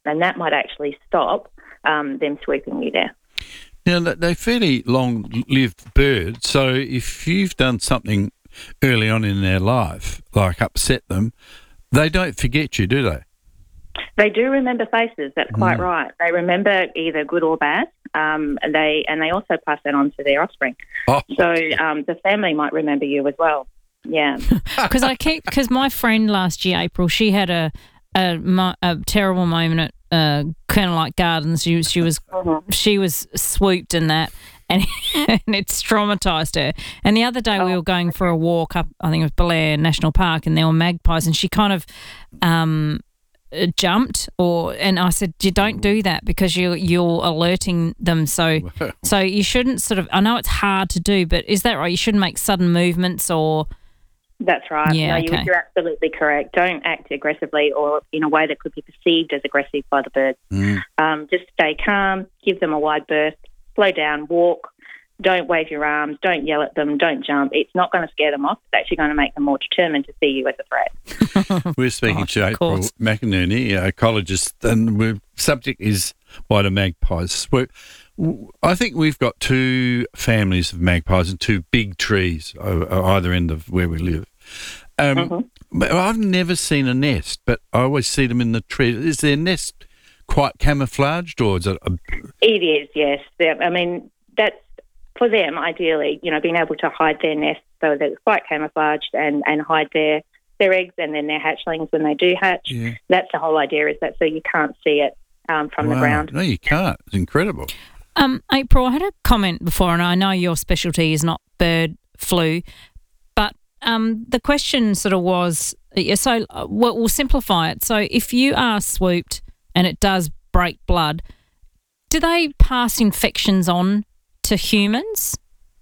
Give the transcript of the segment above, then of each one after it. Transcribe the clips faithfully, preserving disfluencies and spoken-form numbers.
and that might actually stop um, them swooping you there. Now, they're fairly long-lived birds, so if you've done something early on in their life, like upset them, they don't forget you, do they? They do remember faces. That's quite Mm. right. They remember either good or bad. Um, and they and they also pass that on to their offspring. Oh. So um, the family might remember you as well. Yeah. Because I keep because my friend last year, April, she had a a, mo- a terrible moment at uh, Colonel Light Gardens. She she was Mm-hmm. she was swooped in that. And, and it's traumatised her. And the other day we were going for a walk up, I think it was Belair National Park, and there were magpies, and she kind of um, uh, jumped, or and I said, you don't do that because you you're alerting them. So so you shouldn't sort of. I know it's hard to do, but is that right? You shouldn't make sudden movements or. That's right. Yeah, no, okay. you, you're absolutely correct. Don't act aggressively or in a way that could be perceived as aggressive by the birds. Mm. Um, just stay calm, give them a wide berth, slow down, walk. Don't wave your arms. Don't yell at them. Don't jump. It's not going to scare them off. It's actually going to make them more determined to see you as a threat. We're speaking Oh, to of April course. McInerney, ecologist, and the subject is why do magpies swoop. I think we've got two families of magpies and two big trees o- o- either end of where we live. Um, Mm-hmm. But I've never seen a nest, but I always see them in the trees. Is their nest quite camouflaged, or is it? A... It is, yes. They're- I mean, that's for them, ideally, you know, being able to hide their nest so that it's quite camouflaged and, and hide their, their eggs and then their hatchlings when they do hatch. Yeah. That's the whole idea, is that so you can't see it um, from Wow. the ground. No, you can't. It's incredible. Um, April, I had a comment before, and I know your specialty is not bird flu, but um, the question sort of was, yeah, so uh, we'll, we'll simplify it. So if you are swooped and it does break blood, do they pass infections on to humans?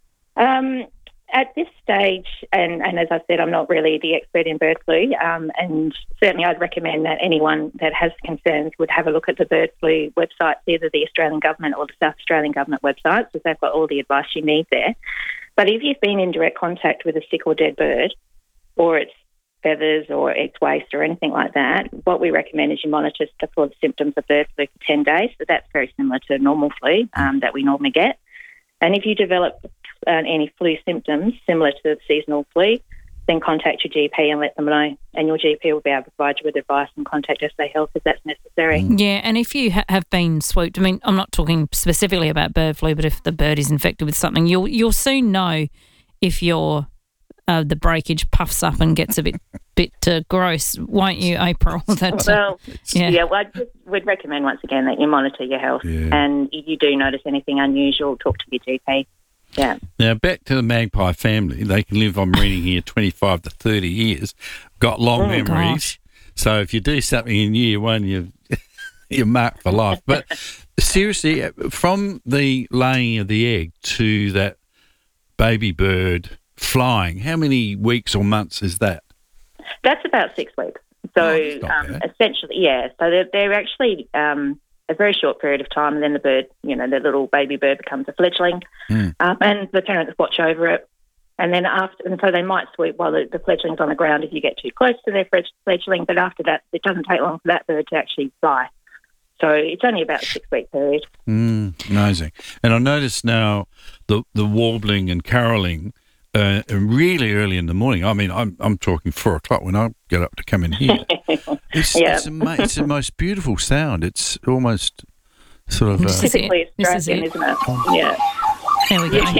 Um, at this stage, and, and as I said, I'm not really the expert in bird flu, um, and certainly I'd recommend that anyone that has concerns would have a look at the bird flu websites, either the Australian Government or the South Australian Government websites, because they've got all the advice you need there. But if you've been in direct contact with a sick or dead bird, or its feathers or its waste or anything like that, what we recommend is you monitor for the symptoms of bird flu for ten days. So that's very similar to normal flu um, that we normally get. And if you develop uh, any flu symptoms similar to the seasonal flu, then contact your G P and let them know. And your G P will be able to provide you with advice and contact S A Health if that's necessary. Yeah, and if you ha- have been swooped, I mean, I'm not talking specifically about bird flu, but if the bird is infected with something, you'll you'll soon know if your uh, the breakage puffs up and gets a bit bit uh, gross, won't you, April? That, uh, Well, yeah. yeah, well, I just would recommend once again that you monitor your health. Yeah. And if you do notice anything unusual, talk to your G P. Yeah. Now, back to the magpie family. They can live, I'm reading here, twenty-five to thirty years, got long Oh, memories. gosh. So if you do something in year one, you, you're marked for life. But seriously, from the laying of the egg to that baby bird flying, how many weeks or months is that? That's about six weeks. So Oh, that's not um, bad. essentially, yeah. So they're, they're actually um, a very short period of time, and then the bird, you know, the little baby bird becomes a fledgling, Mm. um, and the parents watch over it. And then after, and so they might swoop while the, the fledgling's on the ground if you get too close to their fledg- fledgling. But after that, it doesn't take long for that bird to actually fly. So it's only about a six-week period. Mm, amazing. And I notice now the the warbling and caroling uh, really early in the morning. I mean, I'm I'm talking four o'clock when I get up to come in here. It's, Yeah. it's, ama- it's the most beautiful sound. It's almost sort of... This Uh, is it. Typically This is Australian, it. isn't it? Yeah. There we go. I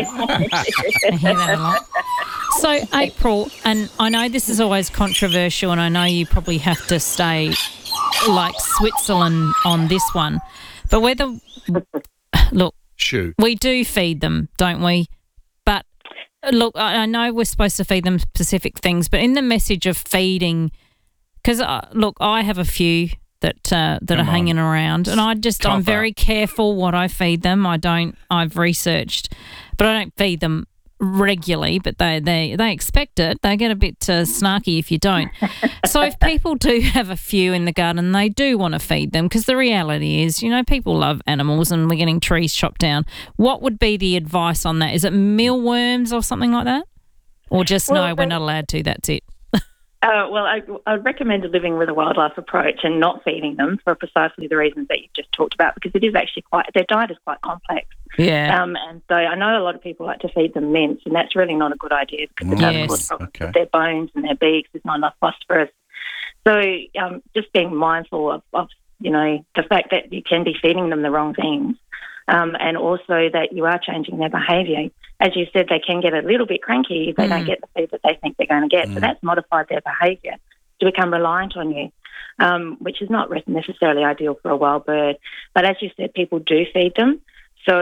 hear that a lot. So, April, and I know this is always controversial, and I know you probably have to stay like Switzerland on this one, but whether, look, shoot. we do feed them, don't we? But look, I, I know we're supposed to feed them specific things, but in the message of feeding, because uh, look, I have a few that uh, that Come are hanging on. around, and I just I'm Top very up. careful what I feed them. I don't. I've researched, but I don't feed them regularly. But they they they expect it. They get a bit uh, snarky if you don't. So if people do have a few in the garden, they do want to feed them, because the reality is, you know, people love animals, and we're getting trees chopped down. What would be the advice on that? Is it mealworms or something like that, or just Well, no, we're they- not allowed to? That's it. Uh, well, I, I would recommend living with a wildlife approach and not feeding them for precisely the reasons that you've just talked about, because it is actually quite, their diet is quite complex. Yeah. Um, and so I know a lot of people like to feed them mince, and that's really not a good idea because it does Yes. cause problems Okay. with their bones and their beaks. There's not enough phosphorus. So um, just being mindful of, of, you know, the fact that you can be feeding them the wrong things, um, and also that you are changing their behaviour. As you said, they can get a little bit cranky if they Mm. don't get the food that they think they're going to get. Mm. So that's modified their behaviour to become reliant on you, um, which is not re- necessarily ideal for a wild bird. But as you said, people do feed them. So,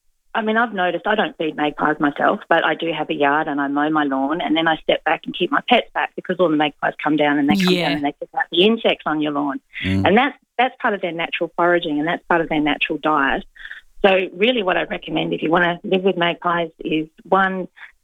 I mean, I've noticed I don't feed magpies myself, but I do have a yard and I mow my lawn, and then I step back and keep my pets back because all the magpies come down and they come Yeah. down and they pick out the insects on your lawn. Mm. And that's, that's part of their natural foraging and that's part of their natural diet. So really what I recommend if you want to live with magpies is, one,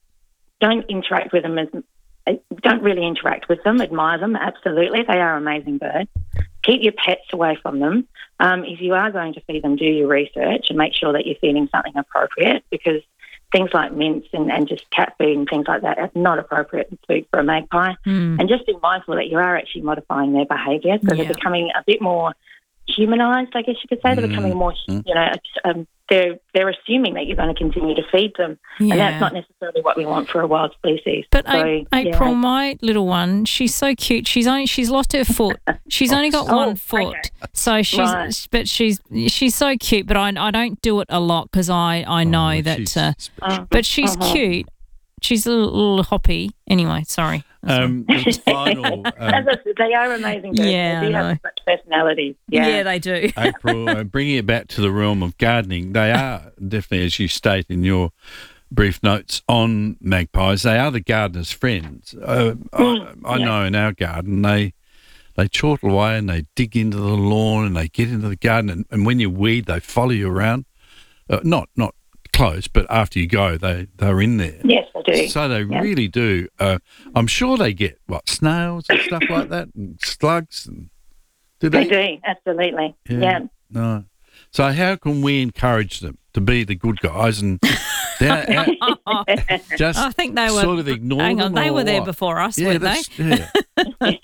don't interact with them as don't really interact with them, admire them, absolutely. They are amazing birds. Keep your pets away from them. Um, if you are going to feed them, do your research and make sure that you're feeding something appropriate, because things like mince and, and just cat food and things like that are not appropriate food for a magpie. Mm. And just be mindful that you are actually modifying their behaviour, so Yeah. they're becoming a bit more humanised, I guess you could say. They're Mm. becoming more, Mm. you know, um, they're they're assuming that you're going to continue to feed them, Yeah. and that's not necessarily what we want for a wild species. But so, A- April, yeah. my little one, she's so cute. She's only she's lost her foot. She's only got Oh, one foot, okay. so she's Right. but she's she's so cute. But I I don't do it a lot because I I know Oh, that. she's Uh, special. Um, but she's uh-huh. cute. She's a little, little hoppy. Anyway, sorry. Um, the final, As um, I said, they are amazing birds. Yeah, they do I have know. such personality. Yeah. they do. April, uh, bringing it back to the realm of gardening, they are definitely, as you state in your brief notes on magpies, they are the gardener's friends. Uh, Mm, I, I yeah. know in our garden they they chortle away and they dig into the lawn and they get into the garden, and, and when you weed, they follow you around. Uh, not not close, but after you go, they they're in there. Yes, I do. So they Yeah. really do. Uh, I'm sure they get what snails and stuff like that, and slugs. And do They they? do, absolutely. Yeah. Yeah. No. So how can we encourage them to be the good guys and they're out- Oh, just I think they were. sort of ignore hang on, them? they or were there what? before us, Yeah, weren't they? that's, yeah.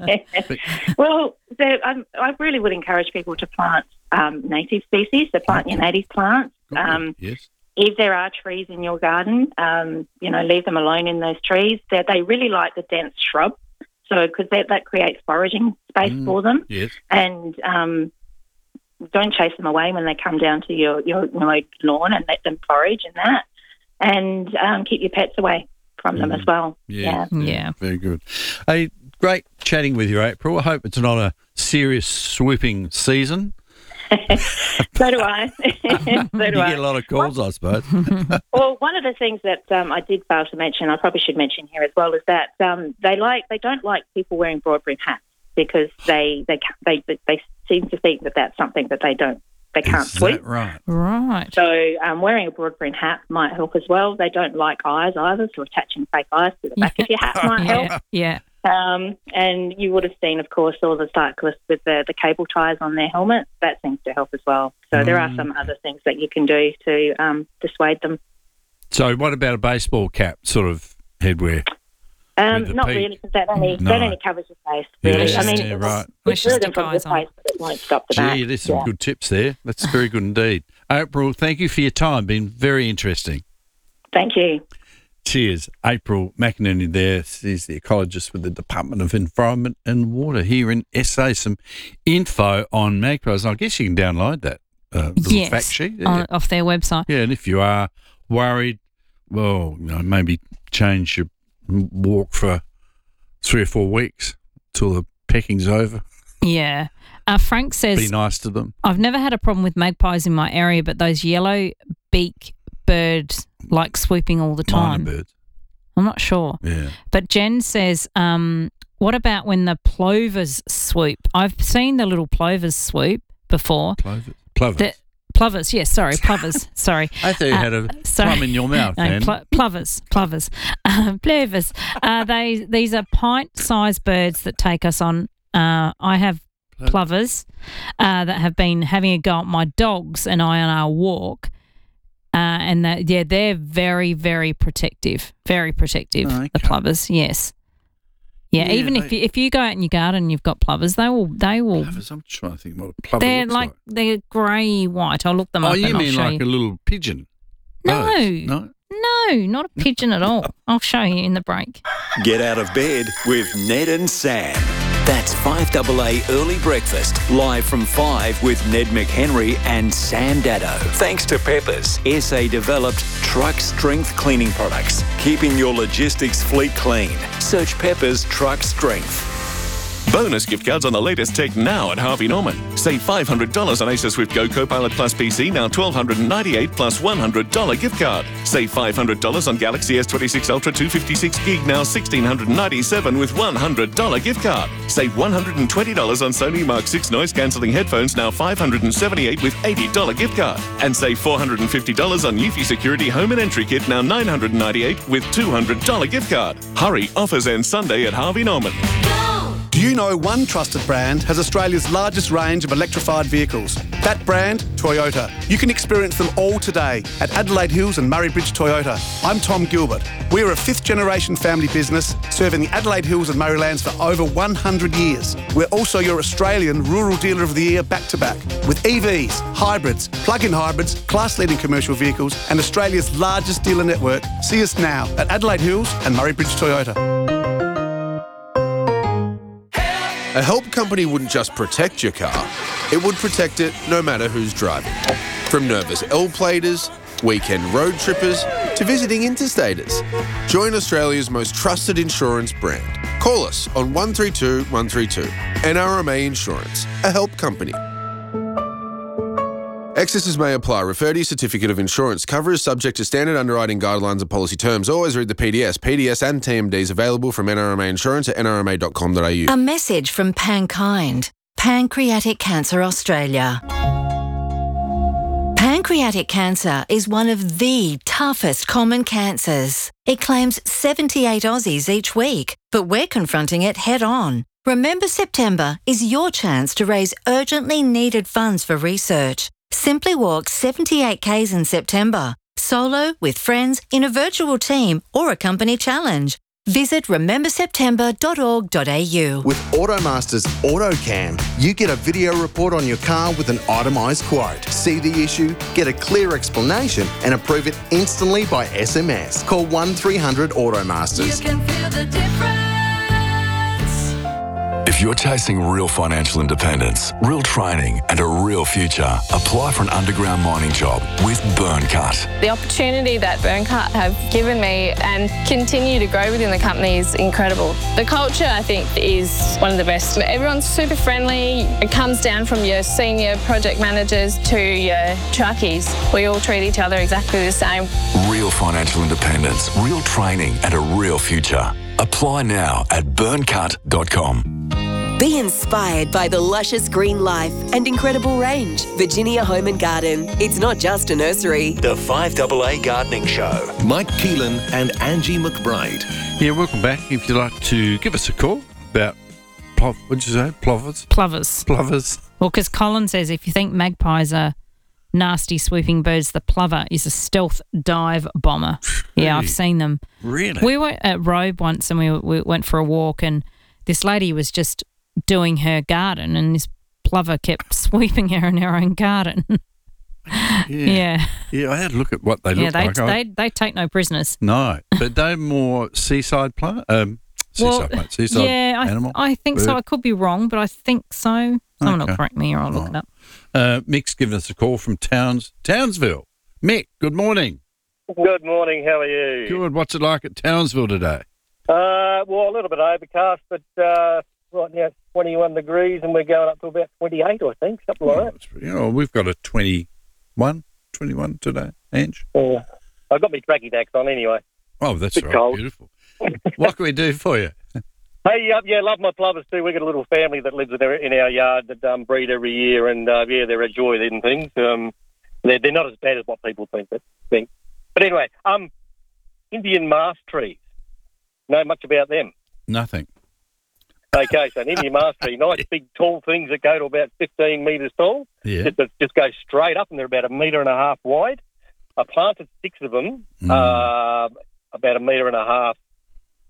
Well, so, um, I really would encourage people to plant um, native species, so plant your native plants. Um, yes. if there are trees in your garden, um, you know, leave them alone in those trees. They they really like the dense shrub, so because that, that creates foraging space Mm. for them. Yes. And um, don't chase them away when they come down to your, your remote lawn, and let them forage and that. And um, keep your pets away from them Mm. as well. Yeah, Yeah. Yeah. Very good. Hey, great chatting with you, April. I hope it's not a serious swooping season. So do I. so You do I. get a lot of calls, I suppose. Well, one of the things that um, I did fail to mention, I probably should mention here as well, is that um, they like they don't like people wearing broad brim hats, because they they ca- they they seem to think that that's something that they don't they can't Is sweep. that right? Right. So um, wearing a broad brim hat might help as well. They don't like eyes either, so attaching fake eyes to the back of your hat might help. Yeah. Yeah. Um, and you would have seen, of course, all the cyclists with the, the cable ties on their helmets. That seems to help as well. So there are Mm. some other things that you can do to um, dissuade them. So what about a baseball cap sort of headwear? Um, With the not peak. really, because that only, No. that only covers your face, really. Yeah, I mean, yeah, it will- right. it Let's will just them stick from your eyes on. face, but it won't stop the back. Gee, there's some Yeah. good tips there. That's very good indeed. April, thank you for your time. Been very interesting. Thank you. Cheers. April McInerney there. She's the ecologist with the Department of Environment and Water here in S A. Some info on magpies. I guess you can download that uh, little Yes. fact sheet. Yeah. On, off their website. yeah, and if you are worried, well, you know, maybe change your walk for three or four weeks till the pecking's over. Yeah. Uh, Frank Be says, nice to them. I've never had a problem with magpies in my area, but those yellow beak birds like swooping all the time. Minor birds. I'm not sure. Yeah. But Jen says, um, what about when the plovers swoop? I've seen the little plovers swoop before. Plovers. Plovers. The, plovers, yes, sorry, plovers, sorry. I thought you uh, had a sorry. plum in your mouth, No, then. pl- plovers, plovers, um, plovers. Uh, they these are pint-sized birds that take us on. Uh, I have plovers uh, that have been having a go at my dogs and I on our walk, uh, and that, yeah, they're very, very protective, very protective. Oh, The okay. plovers, yes. Yeah, Yeah, even they- if you, if you go out in your garden and you've got plovers, they will they will. Plovers, I'm trying to think what a plover They're looks like, like. they're grey white. I'll look them Oh, up you and I'll mean show like you. a little pigeon? No. Birds? No. No, not a pigeon at all. I'll show you in the break. Get out of bed with Ned and Sam. That's five A A Early Breakfast, live from five with Ned McHenry and Sam Daddo. Thanks to Peppers, S A-developed truck strength cleaning products, keeping your logistics fleet clean. Search Peppers Truck Strength. Bonus gift cards on the latest tech now at Harvey Norman. Save five hundred dollars on Acer Swift Go Copilot Plus P C, now one thousand two hundred ninety-eight dollars plus one hundred dollars gift card. Save five hundred dollars on Galaxy S twenty-six Ultra two fifty-six gig, now one thousand six hundred ninety-seven dollars with one hundred dollars gift card. Save one hundred twenty dollars on Sony Mark six noise-cancelling headphones, now five hundred seventy-eight dollars with eighty dollars gift card. And save four hundred fifty dollars on Eufy Security Home and Entry Kit, now nine hundred ninety-eight dollars with two hundred dollars gift card. Hurry, offers end Sunday at Harvey Norman. Do you know one trusted brand has Australia's largest range of electrified vehicles? That brand, Toyota. You can experience them all today at Adelaide Hills and Murray Bridge Toyota. I'm Tom Gilbert. We are a fifth generation family business serving the Adelaide Hills and Murraylands for over one hundred years. We're also your Australian Rural Dealer of the Year back to back with E Vs, hybrids, plug-in hybrids, class-leading commercial vehicles and Australia's largest dealer network. See us now at Adelaide Hills and Murray Bridge Toyota. A help company wouldn't just protect your car, it would protect it no matter who's driving. From nervous L-platers, weekend road trippers, to visiting interstaters. Join Australia's most trusted insurance brand. Call us on one three two one three two. N R M A Insurance, a help company. Excesses may apply. Refer to your certificate of insurance. Cover is subject to standard underwriting guidelines and policy terms. Always read the P D S. P D S and T M Ds available from N R M A Insurance at n r m a dot com dot a u. A message from Pankind, Pancreatic Cancer Australia. Pancreatic cancer is one of the toughest common cancers. It claims seventy-eight Aussies each week, but we're confronting it head on. Remember September is your chance to raise urgently needed funds for research. Simply walk seventy-eight kays in September, solo, with friends, in a virtual team or a company challenge. Visit remember september dot org dot a u. With Automaster's AutoCam, you get a video report on your car with an itemised quote. See the issue, get a clear explanation and approve it instantly by S M S. Call one three hundred Automasters. You can feel the difference. If you're chasing real financial independence, real training and a real future, apply for an underground mining job with Burncut. The opportunity that Burncut have given me and continue to grow within the company is incredible. The culture, I think, is one of the best. Everyone's super friendly. It comes down from your senior project managers to your truckies. We all treat each other exactly the same. Real financial independence, real training and a real future. Apply now at burncut dot com. Be inspired by the luscious green life and incredible range. Virginia Home and Garden. It's not just a nursery. The five A A Gardening Show. Mike Keelan and Angie McBride. Yeah, welcome back. If you'd like to give us a call about, plov- what'd you say, plovers? Plovers. Plovers. Well, because Colin says if you think magpies are nasty swooping birds, the plover is a stealth dive bomber. Yeah, I've seen them. Really? We were at Robe once and we, we went for a walk and this lady was just doing her garden and this plover kept sweeping her in her own garden. Yeah. yeah. Yeah, I had a look at what they Yeah, look they, like. I- they they take no prisoners. No, but they're more seaside plant, um, seaside Well, plant, seaside yeah, I, animal. I think so. bird. I could be wrong, but I think so. Someone Okay. will correct me or I'll look it up. Uh, Mick's giving us a call from Towns, Townsville. Mick, good morning. Good morning. How are you? Good. What's it like at Townsville today? Uh, well, a little bit overcast, but uh, right now it's twenty-one degrees, and we're going up to about twenty-eight, I think, something like that. You know, we've got a twenty-one, twenty-one today, Ange. Uh, I've got my tracky dacks on anyway. Oh, that's Bit right. cold. Beautiful. What can we do for you? Hey, uh, yeah, love my plovers too. We've got a little family that lives in our, in our yard that um, breed every year, and uh, yeah, they're a joy and things. Um, they're, they're not as bad as what people think. But, think. but anyway, um, Indian mast trees. Know much about them? Nothing. Okay, so an Indian mast tree, nice big tall things that go to about fifteen metres tall. Yeah. That that just go straight up, and they're about a metre and a half wide. I planted six of them, Mm. uh, about a metre and a half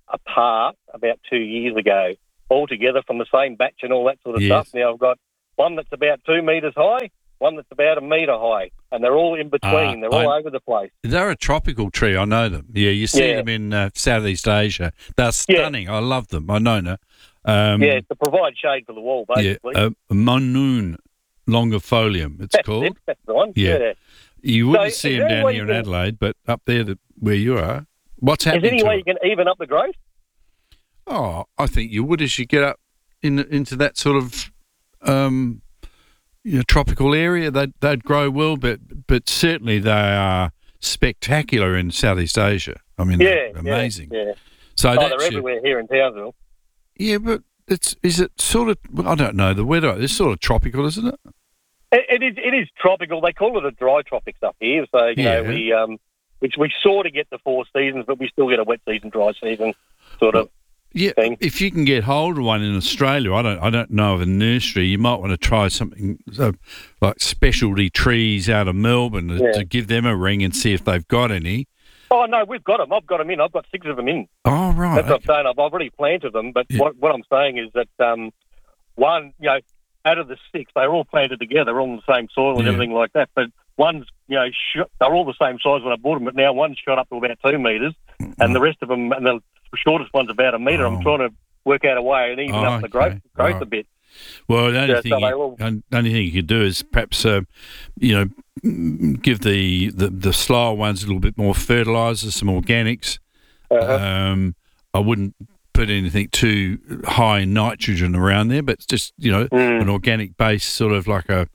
apart about two years ago, all together from the same batch and all that sort of Yes. stuff. Now I've got one that's about two metres high, one that's about a metre high, and they're all in between. Ah, they're all I- over the place. They're a tropical tree. I know them. Yeah, you see Yeah. them in uh, Southeast Asia. They're stunning. I love them. I know now. Um, yeah, to provide shade for the wall, yeah, basically. uh, Monoon longifolium, it's That's called. it, that's the one. Yeah. yeah. You wouldn't So see is them there any down way here in you can- Adelaide, but up there that, where you are, what's Is there happening any to way them? you can even up the growth? Oh, I think you would as you get up in, into that sort of um, you know, tropical area. They'd, they'd grow well, but but certainly they are spectacular in Southeast Asia. I mean, Yeah, they're yeah, amazing. Yeah. So oh, that's they're your- everywhere here in Townsville. Yeah, but it's is it sort of? Well, I don't know. The weather is sort of tropical, isn't it? It, it is. It is tropical. They call it a dry tropics up here. So you Yeah. know we um, which we sort of get the four seasons, but we still get a wet season, dry season, sort of. Yeah, thing. if you can get hold of one in Australia, I don't, I don't know of a nursery. You might want to try something uh, like specialty trees out of Melbourne to, Yeah. to give them a ring and see if they've got any. Oh no, we've got them. I've got them in. I've got six of them in. Oh right, That's what I'm saying. I've already planted them, but what, what I'm saying is that um, one, you know, out of the six, they're all planted together, all in the same soil and Yeah. everything like that. But one's, you know, sh- they're all the same size when I bought them, but now one's shot up to about two metres, and the rest of them, and the shortest one's about a metre. I'm trying to work out a way and even Oh, up the growth, okay. growth Right. a bit. Well, the only, Yeah, thing so you, they all- the only thing you could do is perhaps, uh, you know, mm, give the, the, the slower ones a little bit more fertiliser, some organics. Uh-huh. Um, I wouldn't put anything too high in nitrogen around there, but it's just, you know, Mm. an organic base, sort of like a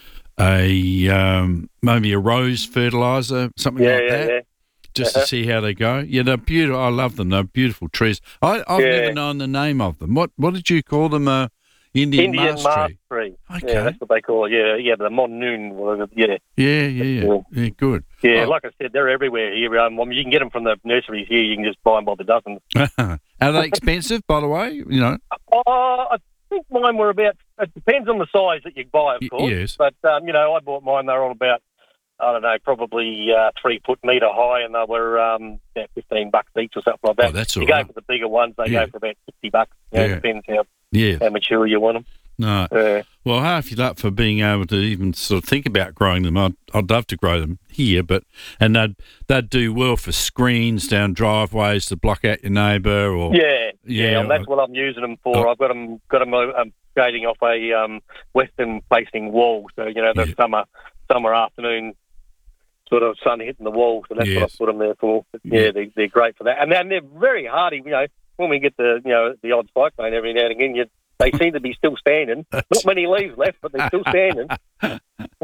a um, maybe a rose fertiliser, something Yeah, like yeah, that. yeah. Just Uh-huh. to see how they go. Yeah, they're beautiful. I love them. They're beautiful trees. I, I've Yeah. never known the name of them. What what did you call them? Uh, Indian, Indian Mars Mars tree. tree. Okay. Yeah, that's what they call it. Yeah, yeah, the Monoon. whatever, Yeah. Yeah, yeah, yeah. Yeah, good. Yeah, Oh. like I said, they're everywhere here. Um, I mean, you can get them from the nurseries here. You can just buy them by the dozens. Are they expensive, by the way? You know. Oh, I think mine were about. It depends on the size that you buy, of Y- course. yes. But um, you know, I bought mine. They were all about, I don't know, probably uh, three foot metre high, and they were um, about fifteen bucks each or something like that. Oh, that's you all go right. for the bigger ones, they Yeah. go for about fifty bucks. You know, Yeah. It depends how Yeah. how mature you want them. No. Uh, Well, half your luck for being able to even sort of think about growing them. I'd, I'd love to grow them here, but and they'd they'd do well for screens down driveways to block out your neighbour, or Yeah, yeah, Yeah, and that's I- what I'm using them for. Oh. I've got them, got them um, shading off a um, western-facing wall, so you know the Yeah. summer summer afternoon sort of sun hitting the wall. So that's what Yes. I put them there for. But yeah, Yeah. They, they're great for that, and then they're very hardy. You know, when we get the you know the odd cyclone every now and again, you, they seem to be still standing. Not many leaves left, but they're still standing. Uh,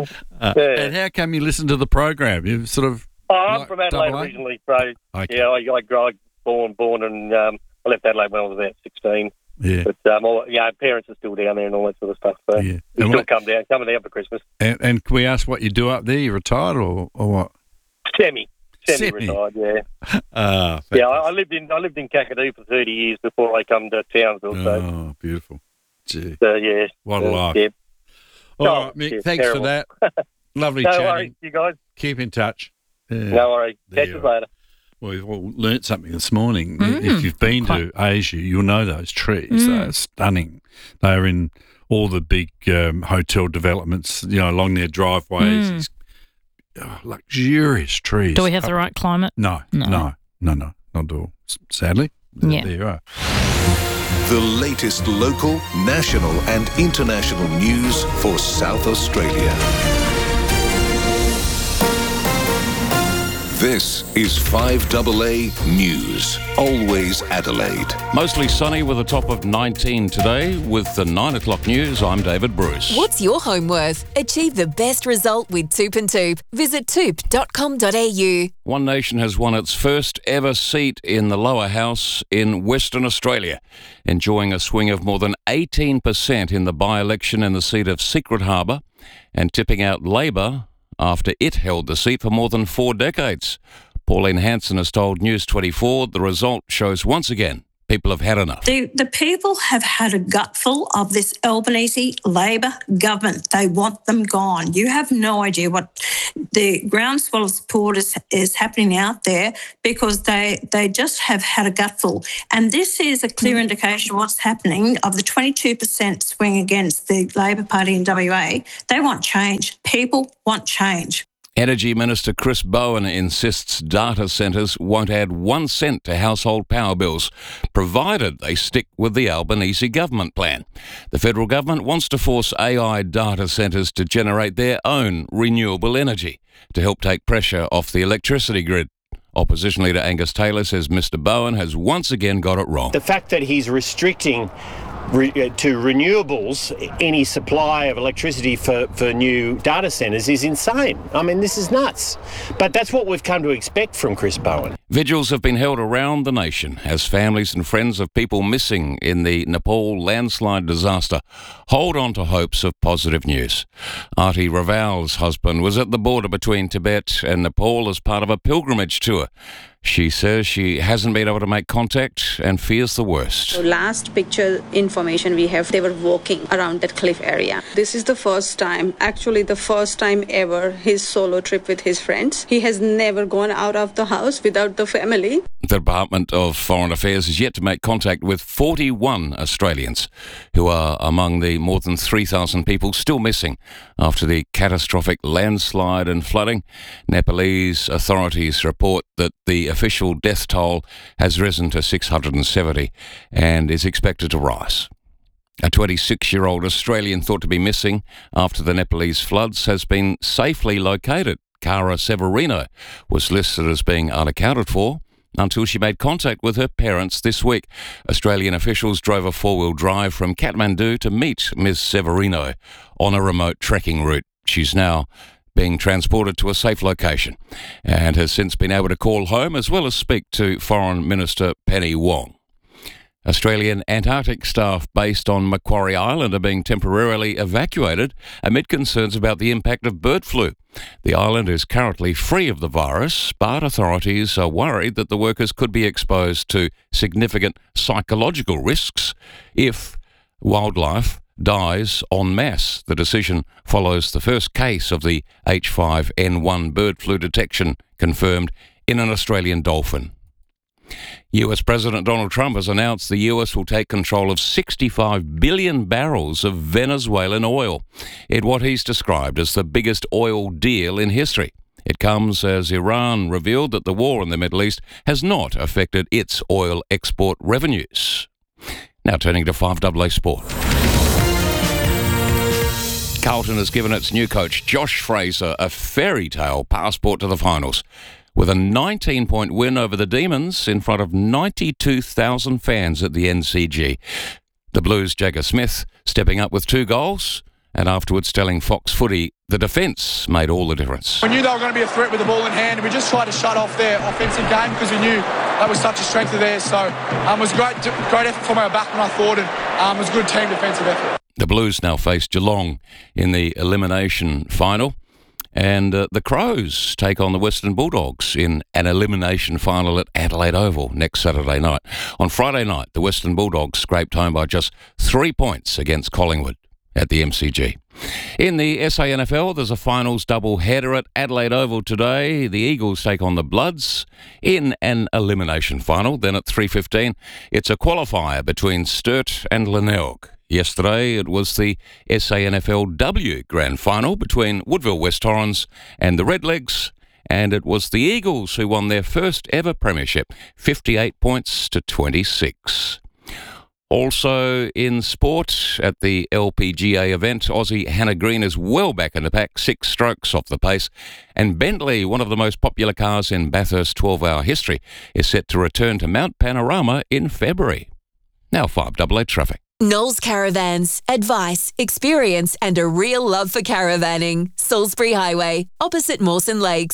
Yeah. And how come you listen to the program? You sort of Oh, I'm Like from Adelaide double A? originally, so Okay. yeah, I, I, I born born and um, I left Adelaide when I was about sixteen. yeah. But um, all, yeah, parents are still down there and all that sort of stuff. So Yeah. we And still what- come down, coming down for Christmas. And, and can we ask what you do up there? You retired or, or what? Semi, Semi. semi-retired. Yeah, Ah, yeah. I, I lived in I lived in Kakadu for thirty years before I come to Townsville. So, oh, beautiful. Gee. so yeah, What a uh, life. Yeah. All Oh, right, Mick, yeah, thanks terrible. for that. Lovely No chatting. worries, you guys. Keep in touch. Yeah. No worries. There Catch you you are. later. Well, we've all learnt something this morning. Mm. If you've been to Asia, you'll know those trees. They're stunning. They're in all the big um, hotel developments, you know, along their driveways. Mm. These oh, luxurious trees. Do we have the right climate? No, No. no, no, no, not at all. S- Sadly, there, Yeah. there you are. The latest local, national, and international news for South Australia. This is five A A News. Always Adelaide. Mostly sunny with a top of nineteen today. With the nine o'clock news, I'm David Bruce. What's your home worth? Achieve the best result with Toop and Toop. Visit toop dot com dot a u. One Nation has won its first ever seat in the lower house in Western Australia, enjoying a swing of more than eighteen percent in the by-election in the seat of Secret Harbour and tipping out Labor after it held the seat for more than four decades. Pauline Hanson has told News twenty-four the result shows once again People have had enough. The, the people have had a gutful of this Albanese Labor government. They want them gone. You have no idea what the groundswell of support is, is happening out there because they, they just have had a gutful. And this is a clear indication of what's happening of the twenty-two percent swing against the Labor Party in W A. They want change. People want change. Energy Minister Chris Bowen insists data centres won't add one cent to household power bills, provided they stick with the Albanese government plan. The federal government wants to force A I data centres to generate their own renewable energy to help take pressure off the electricity grid. Opposition leader Angus Taylor says Mister Bowen has once again got it wrong. The fact that he's restricting Re- to renewables, any supply of electricity for, for new data centres is insane. I mean, this is nuts. But that's what we've come to expect from Chris Bowen. Vigils have been held around the nation as families and friends of people missing in the Nepal landslide disaster hold on to hopes of positive news. Arti Raval's husband was at the border between Tibet and Nepal as part of a pilgrimage tour. She says she hasn't been able to make contact and fears the worst. So last picture information we have, they were walking around that cliff area. This is the first time, actually the first time ever, his solo trip with his friends. He has never gone out of the house without the family. The Department of Foreign Affairs is yet to make contact with forty-one Australians who are among the more than three thousand people still missing after the catastrophic landslide and flooding. Nepalese authorities report that the official death toll has risen to six hundred seventy and is expected to rise. A twenty-six-year-old Australian thought to be missing after the Nepalese floods has been safely located. Cara Severino was listed as being unaccounted for until she made contact with her parents this week. Australian officials drove a four-wheel drive from Kathmandu to meet Miz Severino on a remote trekking route. She's now being transported to a safe location and has since been able to call home as well as speak to Foreign Minister Penny Wong. Australian Antarctic staff based on Macquarie Island are being temporarily evacuated amid concerns about the impact of bird flu. The island is currently free of the virus, but authorities are worried that the workers could be exposed to significant psychological risks if wildlife dies en masse. The decision follows the first case of the H five N one bird flu detection confirmed in an Australian dolphin. U S President Donald Trump has announced the U S will take control of sixty-five billion barrels of Venezuelan oil in what he's described as the biggest oil deal in history. It comes as Iran revealed that the war in the Middle East has not affected its oil export revenues. Now turning to five A A Sport. Carlton has given its new coach Josh Fraser a fairy tale passport to the finals, with a nineteen-point win over the Demons in front of ninety-two thousand fans at the N C G. The Blues' Jagger Smith stepping up with two goals and afterwards telling Fox Footy the defence made all the difference. We knew they were going to be a threat with the ball in hand and we just tried to shut off their offensive game because we knew that was such a strength of theirs. So um, it was great, great effort from our back when I thought, and um, it was a good team defensive effort. The Blues now face Geelong in the elimination final. And uh, the Crows take on the Western Bulldogs in an elimination final at Adelaide Oval next Saturday night. On Friday night, the Western Bulldogs scraped home by just three points against Collingwood at the M C G. In the S A N F L, there's a finals double-header at Adelaide Oval today. The Eagles take on the Bloods in an elimination final. Then at three fifteen, it's a qualifier between Sturt and Glenelg. Yesterday, it was the S A N F L W Grand Final between Woodville West Torrens and the Redlegs, and it was the Eagles who won their first ever premiership, fifty-eight points to twenty-six. Also in sport, at the L P G A event, Aussie Hannah Green is well back in the pack, six strokes off the pace, and Bentley, one of the most popular cars in Bathurst twelve-hour history, is set to return to Mount Panorama in February. Now five A A traffic. Knowles Caravans. Advice, experience and a real love for caravanning. Salisbury Highway, opposite Mawson Lakes.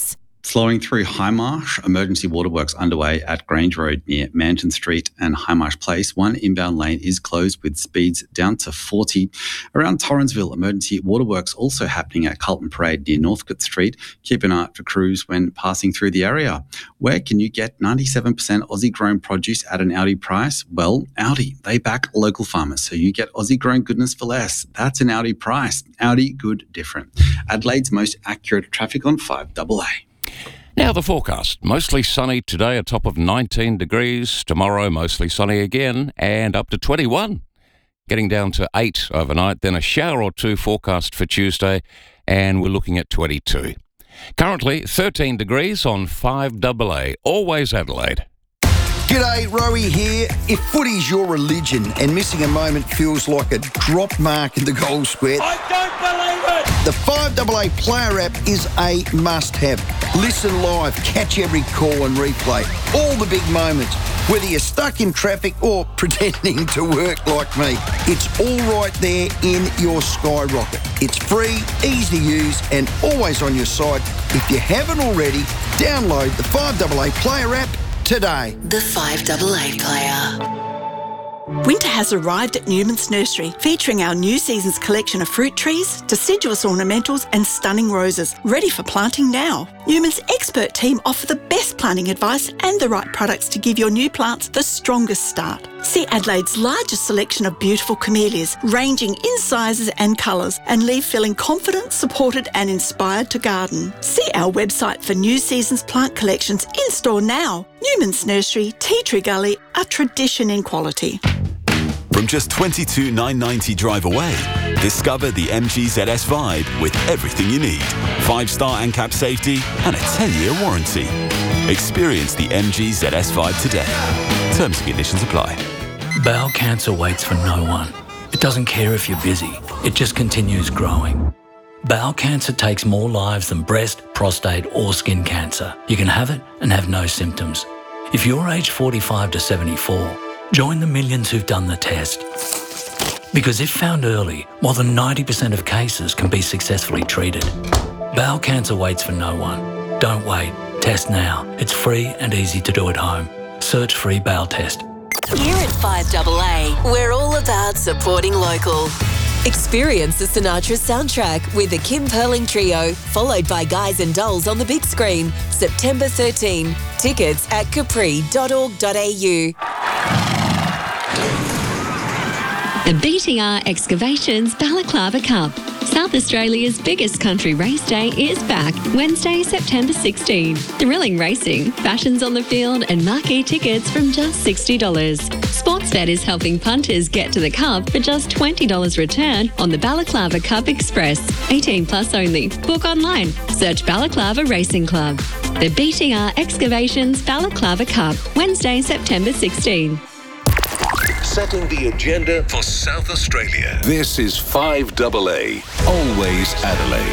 Flowing through Highmarsh, emergency waterworks underway at Grange Road near Manton Street and Highmarsh Place. One inbound lane is closed with speeds down to forty. Around Torrensville, emergency waterworks also happening at Carlton Parade near Northcote Street. Keep an eye out for crews when passing through the area. Where can you get ninety-seven percent Aussie-grown produce at an Aldi price? Well, Aldi, they back local farmers, so you get Aussie-grown goodness for less. That's an Aldi price. Aldi, good, different. Adelaide's most accurate traffic on five double A. Now the forecast. Mostly sunny today, a top of nineteen degrees. Tomorrow, mostly sunny again and up to twenty-one. Getting down to eight overnight, then a shower or two forecast for Tuesday, and we're looking at twenty-two. Currently, thirteen degrees on five double A. Always Adelaide. G'day, Rowie here. If footy's your religion and missing a moment feels like a drop mark in the goal square, I don't believe it! The five double A player app is a must-have. Listen live, catch every call and replay. All the big moments, whether you're stuck in traffic or pretending to work like me. It's all right there in your Skyrocket. It's free, easy to use and always on your side. If you haven't already, download the five double A player app today. The five double A player. Winter has arrived at Newman's Nursery, featuring our new season's collection of fruit trees, deciduous ornamentals and stunning roses, ready for planting now. Newman's expert team offer the best planting advice and the right products to give your new plants the strongest start. See Adelaide's largest selection of beautiful camellias, ranging in sizes and colours, and leave feeling confident, supported and inspired to garden. See our website for new season's plant collections in store now. Newman's Nursery, Tea Tree Gully, a tradition in quality. From just twenty-two thousand nine hundred ninety drive away, discover the M G Z S Vibe with everything you need. Five-star ANCAP safety and a ten-year warranty. Experience the M G Z S Vibe today. Terms and conditions apply. Bowel cancer waits for no one. It doesn't care if you're busy. It just continues growing. Bowel cancer takes more lives than breast, prostate or skin cancer. You can have it and have no symptoms. If you're aged forty-five to seventy-four, join the millions who've done the test. Because if found early, more than ninety percent of cases can be successfully treated. Bowel cancer waits for no one. Don't wait. Test now. It's free and easy to do at home. Search free bowel test. Here at five double A, we're all about supporting local. Experience the Sinatra soundtrack with the Kim Perling Trio, followed by Guys and Dolls on the big screen, September thirteenth. Tickets at capri dot org dot a u. The B T R Excavations Balaclava Cup. South Australia's biggest country race day is back, Wednesday, September sixteenth. Thrilling racing, fashions on the field and marquee tickets from just sixty dollars. Sportsbet is helping punters get to the Cup for just twenty dollars return on the Balaclava Cup Express. eighteen plus only. Book online. Search Balaclava Racing Club. The B T R Excavations Balaclava Cup, Wednesday, September sixteenth. Setting the agenda for South Australia. This is five double A, always Adelaide.